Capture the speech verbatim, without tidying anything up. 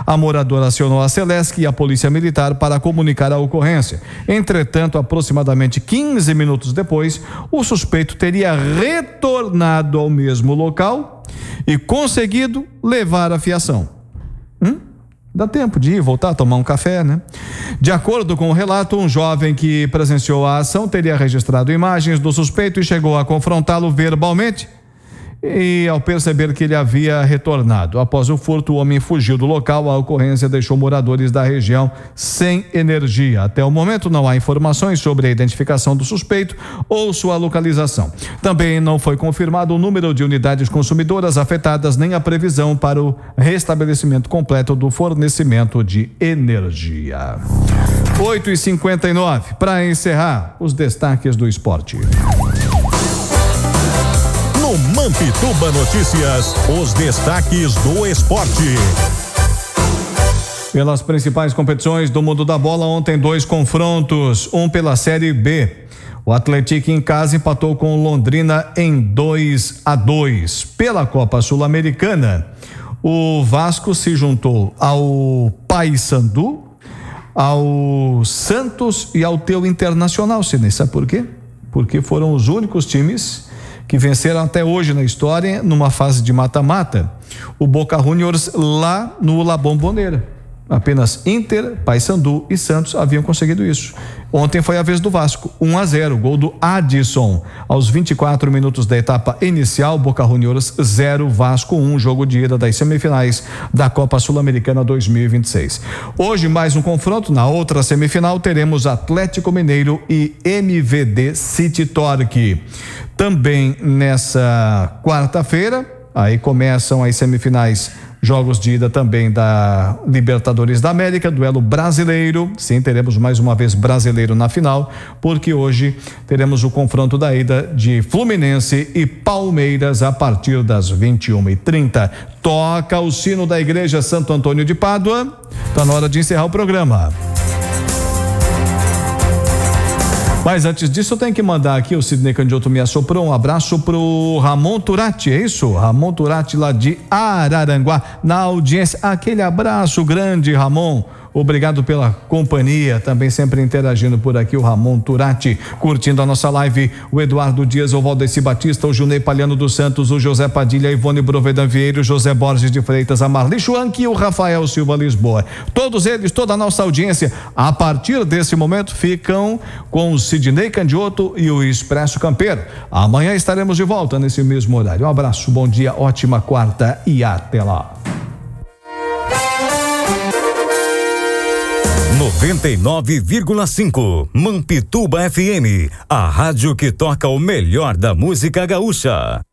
A moradora acionou a Celesc e a Polícia Militar para comunicar a ocorrência. Entretanto, aproximadamente quinze minutos depois, o suspeito teria retornado ao mesmo local e conseguido levar a fiação. Hum? Dá tempo de ir, voltar, tomar um café, né? De acordo com o relato, um jovem que presenciou a ação teria registrado imagens do suspeito e chegou a confrontá-lo verbalmente. E ao perceber que ele havia retornado após o furto, o homem fugiu do local. A ocorrência deixou moradores da região sem energia. Até o momento não há informações sobre a identificação do suspeito ou sua localização. Também não foi confirmado o número de unidades consumidoras afetadas nem a previsão para o restabelecimento completo do fornecimento de energia. oito e cinquenta e nove. Para encerrar, os destaques do esporte. No Mampituba Notícias, os destaques do esporte. Pelas principais competições do mundo da bola, ontem dois confrontos, um pela Série B. O Atlético em casa empatou com o Londrina em dois a dois. Pela Copa Sul-Americana, o Vasco se juntou ao Paysandu, ao Santos e ao Teu Internacional. Você nem sabe por quê? Porque foram os únicos times que venceram até hoje na história numa fase de mata-mata. O Boca Juniors lá no La Bombonera. Apenas Inter, Paysandu e Santos haviam conseguido isso. Ontem foi a vez do Vasco, um a zero, gol do Adson. Aos vinte e quatro minutos da etapa inicial, Boca Juniors zero, Vasco um, jogo de ida das semifinais da Copa Sul-Americana dois mil e vinte e seis. Hoje mais um confronto, na outra semifinal teremos Atlético Mineiro e M V D City Torque. Também nessa quarta-feira, aí começam as semifinais, jogos de ida também da Libertadores da América, duelo brasileiro. Sim, teremos mais uma vez brasileiro na final, porque hoje teremos o confronto da ida de Fluminense e Palmeiras a partir das vinte e uma e trinta. Toca o sino da Igreja Santo Antônio de Pádua. Tá na hora de encerrar o programa. Mas antes disso, eu tenho que mandar aqui, o Sidney Candioto me assoprou, um abraço pro Ramon Turati, é isso? Ramon Turati lá de Araranguá, na audiência. Aquele abraço grande, Ramon. Obrigado pela companhia, também sempre interagindo por aqui o Ramon Turati, curtindo a nossa live, o Eduardo Dias, o Valdeci Batista, o Junei Palhano dos Santos, o José Padilha, Ivone Brovedan Vieira, o José Borges de Freitas, a Marli Schwank e o Rafael Silva Lisboa. Todos eles, toda a nossa audiência, a partir desse momento ficam com o Sidney Candioto e o Expresso Campeiro. Amanhã estaremos de volta nesse mesmo horário. Um abraço, bom dia, ótima quarta e até lá. noventa e nove vírgula cinco Mampituba F M, a rádio que toca o melhor da música gaúcha.